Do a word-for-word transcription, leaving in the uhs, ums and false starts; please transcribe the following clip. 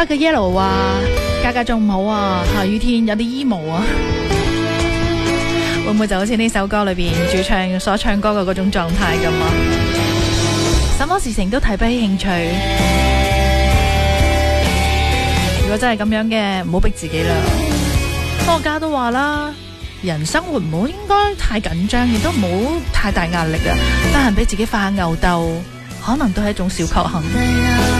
北嘅 Yellow 啊，家家仲唔好啊，下雨天有啲 emo 啊，會唔會就好似呢首歌裏邊主唱所唱歌嘅嗰種狀態咁啊？什麼事情都提不起興趣。如果真係咁樣嘅，唔好逼自己啦。科學家都話啦，人生活唔好應該太緊張，亦都唔好太大壓力啊。得閒俾自己發下吽哣，可能都係一種小確幸。